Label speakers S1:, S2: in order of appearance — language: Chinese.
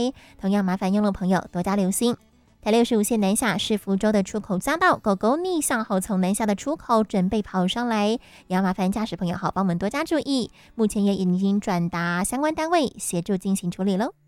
S1: 来，同样麻烦用路朋友多加留心。台65线南下是福州的出口匝道，狗狗逆向后从南下的出口准备跑上来，也要麻烦驾驶朋友好帮我们多加注意。目前也已经转达相关单位协助进行处理喽。